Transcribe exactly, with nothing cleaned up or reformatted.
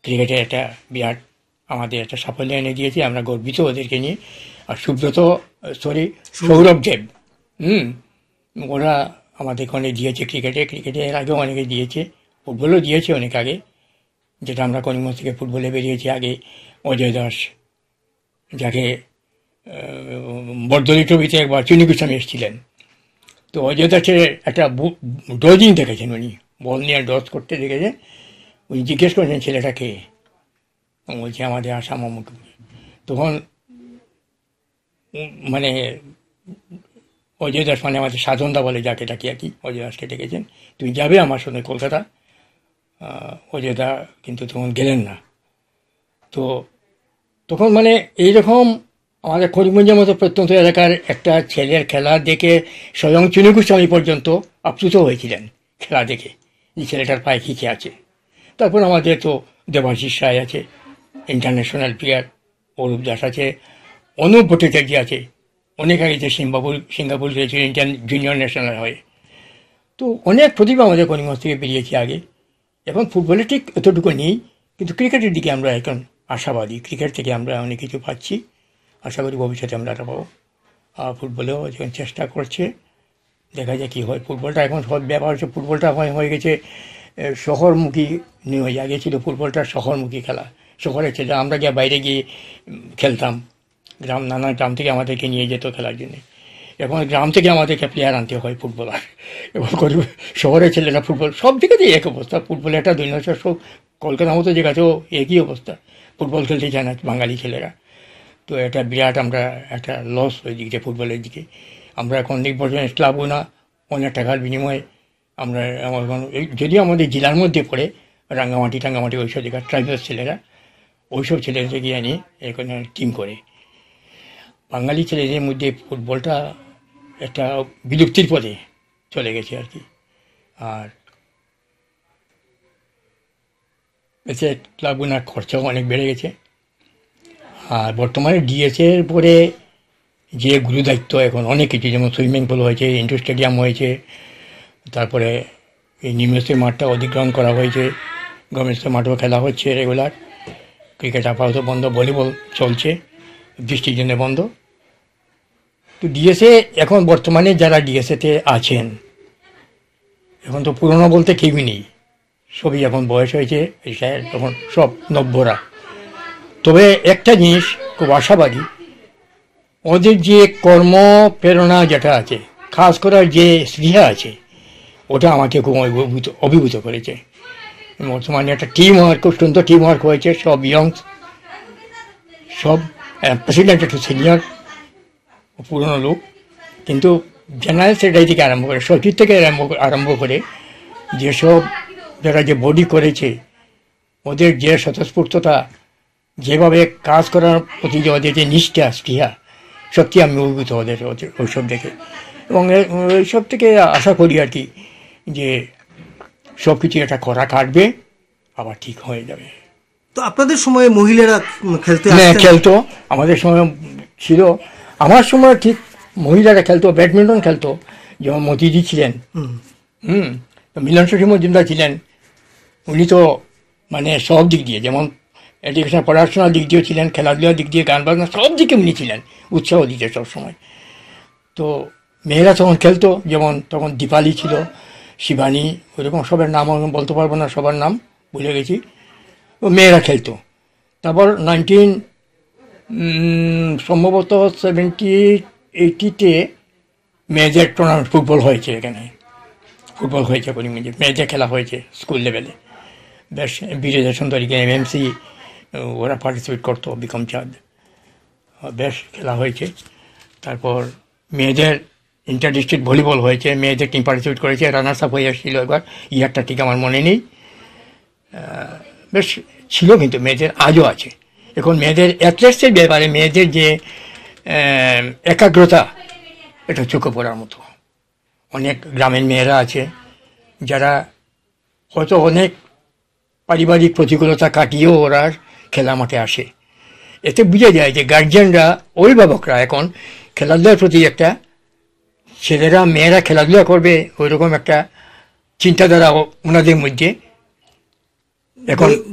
ক্রিকেটে একটা বিরাট আমাদের একটা সাফল্য এনে দিয়েছে, আমরা গর্বিত ওদেরকে নিয়ে। আর সুব্রত, সরি সৌরভ দেব, হুম ওরা আমাদেরকে অনেক দিয়েছে ক্রিকেটে। ক্রিকেটে এর আগেও অনেকে দিয়েছে, ফুটবলও দিয়েছে অনেক আগে, যেটা আমরা করিমগঞ্জ থেকে ফুটবলে বেরিয়েছি আগে। অজয় দাস, যাকে বর্দলি ট্রফিতে একবার চুনি গোস্বামী এসেছিলেন, তো অজয় দাসের একটা ডজিং দেখেছেন উনি, বল নিয়ে ডজ করতে দেখেছেন। উনি জিজ্ঞেস করেছেন ছেলেটাকে, বলছে আমাদের আসাম অমুক। তখন মানে অজয় দাস, মানে আমাদের সাধনদা বলে যাকে ডাকি আর কি, অজয় দাসকে ডেকেছেন, তুমি যাবে আমার সঙ্গে কলকাতা। অজয় দা কিন্তু তখন গেলেন না। তো তখন মানে এইরকম আমাদের করিমগঞ্জের মতো প্রত্যন্ত এলাকার একটা ছেলের খেলা দেখে স্বয়ং চুনি গোস্বামী পর্যন্ত আপ্লুত হয়েছিলেন খেলা দেখে, এই ছেলেটার পায়ে খিচে আছে। তারপর আমাদের তো দেবাশিস রায় আছে, ইন্টারন্যাশনাল প্লেয়ার, অরূপ দাস আছে, অনুপ ভট্টাচার্য আছে, অনেক আগে যে সিঙ্গাপুর সিঙ্গাপুর গিয়েছিল ইন্ডিয়ান জুনিয়র ন্যাশনাল হয়ে। তো অনেক প্রতিভা আমাদের করিমগঞ্জ থেকে বেরিয়েছে আগে। এখন ফুটবলে ঠিক এতটুকু নেই, কিন্তু ক্রিকেটের দিকে আমরা এখন আশাবাদী। ক্রিকেট থেকে আমরা অনেক কিছু পাচ্ছি, আশা করি ভবিষ্যতে আমরা এটা পাবো। আর ফুটবলেও এখন চেষ্টা করছে, দেখা যায় কী হয়। ফুটবলটা এখন সব ব্যাপার হচ্ছে, ফুটবলটা এখন হয়ে গেছে শহরমুখী নিয়ে। আগে ছিল ফুটবলটা শহরমুখী খেলা, শহরে ছিল, আমরা গিয়ে বাইরে গিয়ে খেলতাম, গ্রাম নানা গ্রাম থেকে আমাদেরকে নিয়ে যেত খেলার জন্যে। এখন গ্রাম থেকে আমাদেরকে প্লেয়ার আনতে হয় ফুটবলার। এবং শহরের ছেলেরা ফুটবল, সব দিকেতেই এক অবস্থা। ফুটবলে একটা দুই নশো সব কলকাতার মতো জায়গাতেও একই অবস্থা, ফুটবল খেলতে চায় না বাঙালি ছেলেরা। তো এটা বিরাট আমরা একটা লস ওই দিকে ফুটবলের দিকে। আমরা এখন অনেক বছর ক্লাবও না, অনেক টাকার বিনিময়ে আমরা এখন, যদিও আমাদের জেলার মধ্যে পড়ে রাঙ্গামাটি টাঙ্গামাটি ওইসব জায়গায় ট্রাইবাল ছেলেরা, ওইসব ছেলেদের গিয়ে আনি এখন টিম করে। বাঙালি ছেলেদের মধ্যে ফুটবলটা একটা বিলুপ্তির পথে চলে গেছে আর কি। আর এতে ক্লাবগুলোর খরচাও অনেক বেড়ে গেছে। আর বর্তমানে ডিএসের পরে যে গুরুদায়িত্ব এখন অনেক কিছু, যেমন সুইমিং পুল হয়েছে, ইন্ডোর স্টেডিয়াম হয়েছে, তারপরে এই নিমেষের মাঠটা অধিগ্রহণ করা হয়েছে, গভর্নমেন্টের মাঠেও খেলা হচ্ছে রেগুলার। ক্রিকেট আপাতত বন্ধ, ভলিবল চলছে, বৃষ্টির জন্য বন্ধ। তো ডিএসএ এখন বর্তমানে যারা ডিএসএতে আছেন, এখন তো পুরনো বলতে কেউই নেই, সবই এখন বয়স হয়েছে, তখন সব নব্যরা। তবে একটা জিনিস খুব আশাবাদী, ওদের যে কর্ম প্রেরণা যেটা আছে, কাজ করার যে স্পৃহা আছে, ওটা আমাকে খুব অভিভূত অভিভূত করেছে। বর্তমানে একটা টিম ওয়ার্ক, খুব সুন্দর টিম ওয়ার্ক হয়েছে, সব ইয়ং, সব প্রেসিডেন্ট একটু সিনিয়র পুরনো লোক, কিন্তু জেনারেল সেক্রেটারি থেকে আরম্ভ করে, সচিব থেকে আরম্ভ আরম্ভ করে যেসব যারা যে বডি করেছে, ওদের যে স্বতঃস্ফূর্ততা, যেভাবে কাজ করার প্রতি যে ওদের যে নিষ্ঠা স্পৃহা, সত্যি আমি অভিভূত ওদের ওদের ওইসব দেখে। এবং এইসব থেকে আশা করি আর কি যে সব কিছু একটা করা কাটবে, আবার ঠিক হয়ে যাবে। তো আপনাদের সময়ে মহিলারা খেলতে খেলতো, আমাদের সময় ছিল, আমার সময় ঠিক মহিলারা খেলতো, ব্যাডমিন্টন খেলতো, যেমন মতিজি ছিলেন, হুম মিলন শশী মজুমদার ছিলেন, উনি তো মানে সব দিক দিয়ে, যেমন এডুকেশন পড়াশোনার দিক দিয়েও ছিলেন, খেলাধুলার দিক দিয়ে, গান বাজনা সব দিকে উনি ছিলেন, উৎসাহ দিতে সবসময়। তো মেয়েরা তখন খেলতো, যেমন তখন দীপালি ছিল, শিবানী, ওইরকম সবার নাম বলতে পারবো না, সবার নাম ভুলে গেছি। ও মেয়েরা খেলতো। তারপর নাইনটিন সম্ভবত সেভেন্টি এইটিতে মেয়েদের টুর্নামেন্ট ফুটবল হয়েছে, এখানে ফুটবল হয়েছে করিমগঞ্জে, মেয়েদের খেলা হয়েছে স্কুল লেভেলে, বেশ বিজয় সুন্দরীকে এমএমসি ওরা পার্টিসিপেট করতো, বিকম চাঁদ, বেশ খেলা হয়েছে। তারপর মেয়েদের ইন্টার ডিস্ট্রিক্ট ভলিবল হয়েছে, মেয়েদের টিম পার্টিসিপেট করেছে, রানার্স আপ হয়ে এসেছিল একবার, ইয়ারটা ঠিক আমার মনে নেই, বেশ ছিল, কিন্তু মেয়েদের আজও আছে। এখন মেয়েদের অ্যাথলেটসের ব্যাপারে মেয়েদের যে একাগ্রতা, এটা চোখে পড়ার মতো। অনেক গ্রামের মেয়েরা আছে যারা হয়তো অনেক পারিবারিক প্রতিকূলতা কাটিয়েও ওরা খেলা মাঠে আসে। এতে বোঝা যায় যে গার্জিয়ানরা, অভিভাবকরা এখন খেলাধুলার প্রতি একটা, ছেলেরা মেয়েরা খেলাধুলা করবে ওইরকম একটা চিন্তাধারা ওনাদের মধ্যে এখন